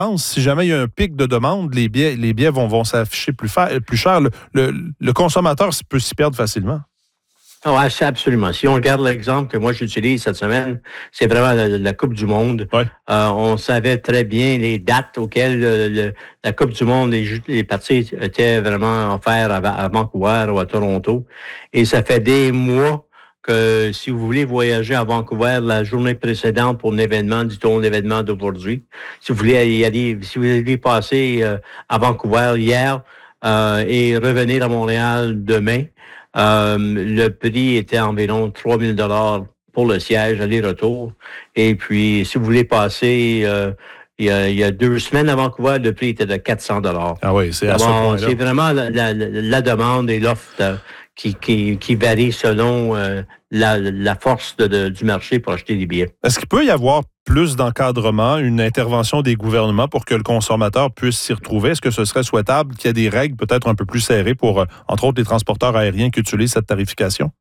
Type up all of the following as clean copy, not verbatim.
pense, si jamais il y a un pic de demande, les billets vont s'afficher plus cher. Le consommateur peut s'y perdre facilement. Oui, absolument. Si on regarde l'exemple que moi j'utilise cette semaine, c'est vraiment la Coupe du Monde. Ouais. On savait très bien les dates auxquelles la Coupe du Monde, les parties étaient vraiment offertes à Vancouver ou à Toronto. Et ça fait des mois que si vous voulez voyager à Vancouver la journée précédente pour un événement, dit-on l'événement d'aujourd'hui, si vous voulez y aller, si vous voulez passer à Vancouver hier et revenir à Montréal demain, le prix était environ 3 000 $ pour le siège aller-retour. Et puis, si vous voulez passer il y a 2 semaines à Vancouver, le prix était de 400 $. Ah oui, c'est à ce point-là. C'est vraiment la demande et l'offre qui varie selon la force du marché pour acheter des billets. Est-ce qu'il peut y avoir plus d'encadrement, une intervention des gouvernements pour que le consommateur puisse s'y retrouver? Est-ce que ce serait souhaitable qu'il y ait des règles peut-être un peu plus serrées pour, entre autres, les transporteurs aériens qui utilisent cette tarification?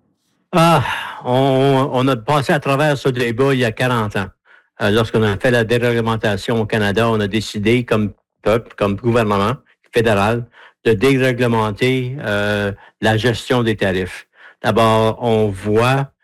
On a passé à travers ce débat il y a 40 ans. Lorsqu'on a fait la déréglementation au Canada, on a décidé comme peuple, comme gouvernement fédéral, de déréglementer la gestion des tarifs. D'abord, on voit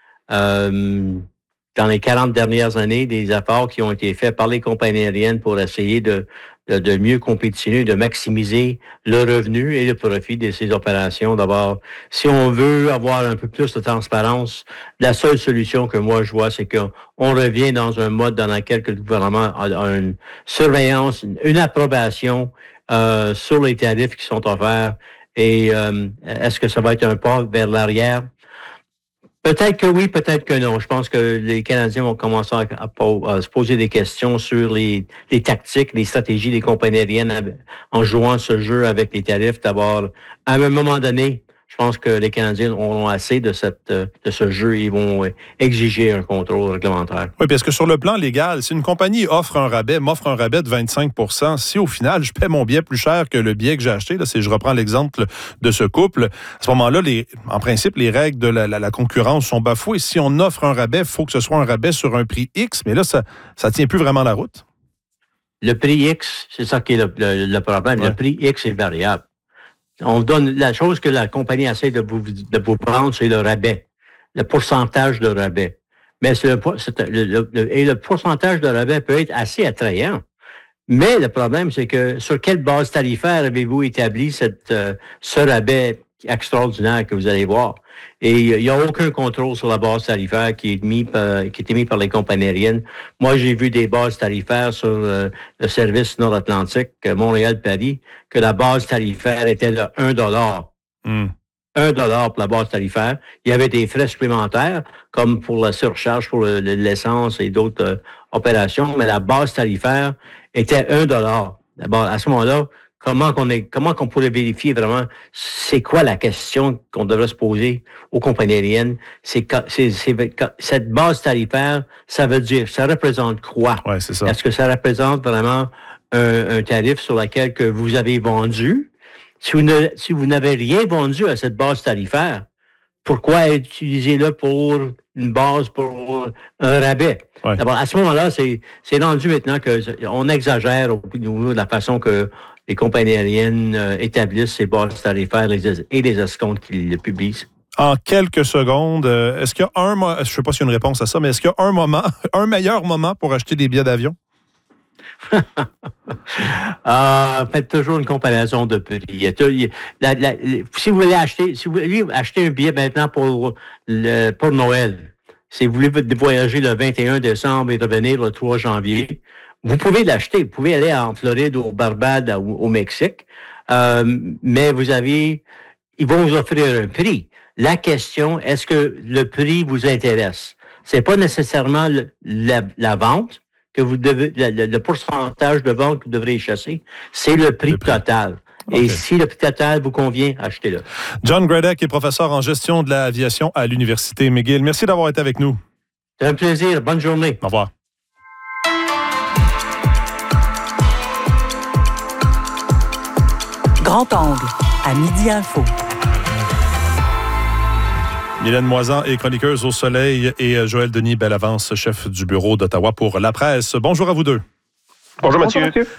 dans les 40 dernières années des efforts qui ont été faits par les compagnies aériennes pour essayer de mieux compétitionner, de maximiser le revenu et le profit de ces opérations. D'abord, si on veut avoir un peu plus de transparence, la seule solution que moi je vois, c'est qu'on revient dans un mode dans lequel le gouvernement a une surveillance, une approbation sur les tarifs qui sont offerts. Et est-ce que ça va être un pas vers l'arrière? Peut-être que oui, peut-être que non. Je pense que les Canadiens vont commencer à se poser des questions sur les tactiques, les stratégies des compagnies aériennes en jouant ce jeu avec les tarifs. D'abord, à un moment donné, je pense que les Canadiens auront assez de ce jeu. Ils vont exiger un contrôle réglementaire. Oui, parce que sur le plan légal, si une compagnie m'offre un rabais de 25 %, si au final, je paie mon billet plus cher que le billet que j'ai acheté, là, si je reprends l'exemple de ce couple, à ce moment-là, en principe, les règles de la concurrence sont bafouées. Si on offre un rabais, il faut que ce soit un rabais sur un prix X, mais là, ça ne tient plus vraiment la route. Le prix X, c'est ça qui est le problème. Ouais. Le prix X est variable. On donne la chose que la compagnie essaie de vous prendre, c'est le rabais, le pourcentage de rabais. Mais le pourcentage de rabais peut être assez attrayant. Mais le problème, c'est que sur quelle base tarifaire avez-vous établi ce rabais extraordinaire que vous allez voir? Et il n'y a aucun contrôle sur la base tarifaire qui est mis par les compagnies aériennes. Moi, j'ai vu des bases tarifaires sur le service nord-atlantique, Montréal-Paris, que la base tarifaire était de 1 $. 1 $ pour la base tarifaire. Il y avait des frais supplémentaires, comme pour la surcharge pour l'essence et d'autres opérations, mais la base tarifaire était 1 $. D'abord, à ce moment-là, comment qu'on pourrait vérifier vraiment c'est quoi la question qu'on devrait se poser aux compagnies aériennes? Cette base tarifaire, ça représente quoi? Ouais, c'est ça. Est-ce que ça représente vraiment un tarif sur lequel que vous avez vendu? Si vous n'avez rien vendu à cette base tarifaire, pourquoi utiliser-le pour une base, pour un rabais? Ouais. D'abord, à ce moment-là, c'est rendu maintenant qu'on exagère au niveau de la façon que les compagnies aériennes établissent ces bases tarifaires et les escomptes qu'ils publient. En quelques secondes, est-ce qu'il y a je ne sais pas s'il y a une réponse à ça, mais est-ce qu'il y a un meilleur moment pour acheter des billets d'avion? Faites toujours une comparaison de prix. Si vous voulez acheter un billet maintenant pour Noël, si vous voulez voyager le 21 décembre et revenir le 3 janvier, vous pouvez l'acheter. Vous pouvez aller en Floride, au Barbade, au Mexique, mais ils vont vous offrir un prix. La question, est-ce que le prix vous intéresse? C'est pas nécessairement la vente que vous devez, le pourcentage de vente que vous devrez chasser, c'est le prix total. Okay. Et si le prix total vous convient, achetez-le. John Gradek est professeur en gestion de l'aviation à l'Université McGill. Merci d'avoir été avec nous. C'est un plaisir. Bonne journée. Au revoir. Grand Angle, à Midi Info. Mylène Moisan est chroniqueuse au Soleil et Joël Denis Bellavance, chef du bureau d'Ottawa pour La Presse. Bonjour à vous deux. Bonjour Mathieu.